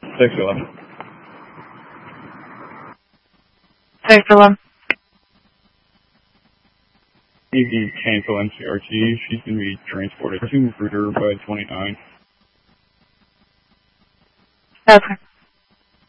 611. 611. You can cancel MCRT. She's going to be transported to Recruiter 529. Okay.